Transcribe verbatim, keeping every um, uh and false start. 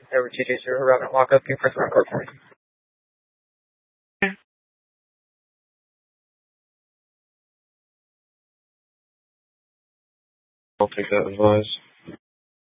Over two two zero, Robin, walk up, give first record for me. I'll take that advice.